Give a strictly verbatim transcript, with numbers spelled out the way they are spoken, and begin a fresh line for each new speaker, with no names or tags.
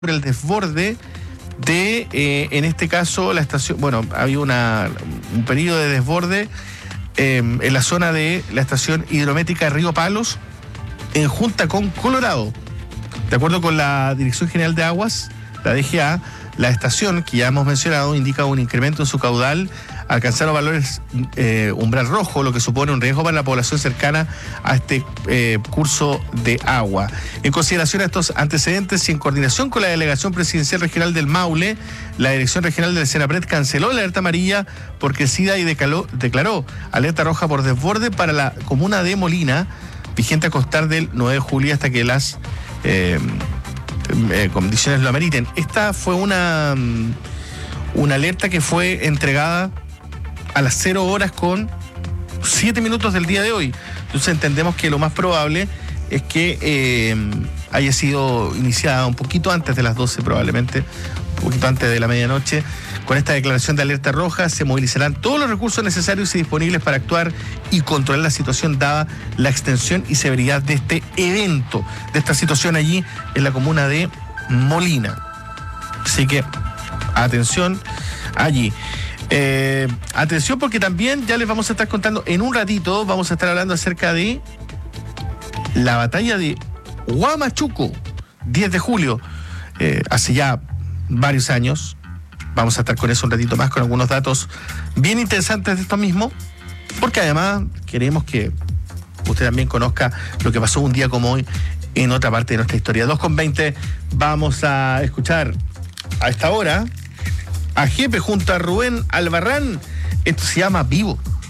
por el desborde de, eh, en este caso, la estación, bueno, había una, un periodo de desborde eh, en la zona de la estación hidrométrica Río Palos, en junta con Colorado. De acuerdo con la Dirección General de Aguas, la D G A, la estación, que ya hemos mencionado, indica un incremento en su caudal, alcanzaron valores eh, umbral rojo, lo que supone un riesgo para la población cercana a este eh, curso de agua. En consideración a estos antecedentes y en coordinación con la Delegación Presidencial Regional del Maule, la Dirección Regional del Senapred canceló la alerta amarilla por crecida y decaló, declaró alerta roja por desborde para la comuna de Molina, vigente a constar del nueve de julio hasta que las eh, eh, condiciones lo ameriten. Esta fue una, una alerta que fue entregada a las cero horas con siete minutos del día de hoy. Entonces entendemos que lo más probable es que eh, haya sido iniciada un poquito antes de las doce, probablemente, un poquito antes de la medianoche. Con esta declaración de alerta roja se movilizarán todos los recursos necesarios y disponibles para actuar y controlar la situación dada la extensión y severidad de este evento, de esta situación allí en la comuna de Molina. Así que atención allí. Eh, atención, porque también ya les vamos a estar contando en un ratito, vamos a estar hablando acerca de la batalla de Huamachuco, diez de julio, eh, hace ya varios años. Vamos a estar con eso un ratito más, con algunos datos bien interesantes de esto mismo, porque además queremos que usted también conozca lo que pasó un día como hoy en otra parte de nuestra historia. dos con veinte, vamos a escuchar a esta hora a Jepe junto a Rubén Albarrán. Esto se llama Vivo.